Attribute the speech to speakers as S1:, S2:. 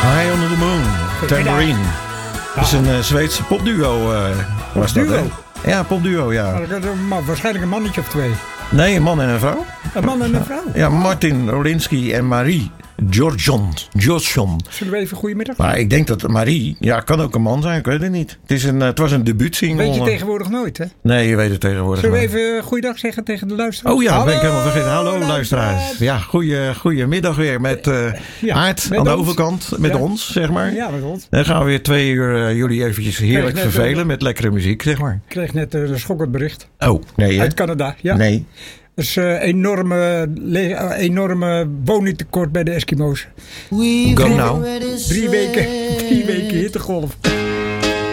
S1: High on the Moon, Tambourine. Dat is een Zweedse popduo. Was dat, hè? Ja, popduo, ja.
S2: Waarschijnlijk een mannetje of twee.
S1: Nee, een man en een vrouw.
S2: Een man en een vrouw?
S1: Ja, Martin Rolinski en Marie Georgion.
S2: Zullen we even goedemiddag?
S1: Maar ik denk dat Marie, kan ook een man zijn, ik weet het niet. Het was een debuutsingle.
S2: Weet je tegenwoordig nooit, hè?
S1: Nee, je weet het tegenwoordig
S2: Zullen we
S1: nooit.
S2: even goeiedag zeggen tegen de luisteraars?
S1: Oh ja,
S2: hallo,
S1: ben ik helemaal vergeten. Hallo luisteraars. Ja, goedemiddag weer met Aart
S2: met
S1: aan de
S2: ons.
S1: overkant. Met ons, zeg maar.
S2: Ja, met ons.
S1: Dan gaan we weer 2 uur jullie eventjes heerlijk vervelen met lekkere muziek, zeg maar.
S2: Ik kreeg net een schokkend bericht.
S1: Oh, nee hè?
S2: Uit Canada, ja.
S1: Nee.
S2: Dat is enorme woningtekort bij de Eskimo's.
S1: Go now.
S2: 3 weken hittegolf.